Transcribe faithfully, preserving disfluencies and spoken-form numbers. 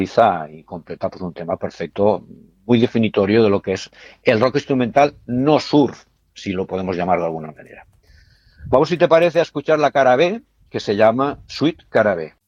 y completa pues, un tema perfecto, muy definitorio de lo que es el rock instrumental no surf, si lo podemos llamar de alguna manera. Vamos, si te parece, a escuchar la cara B, que se llama Sweet Cara B.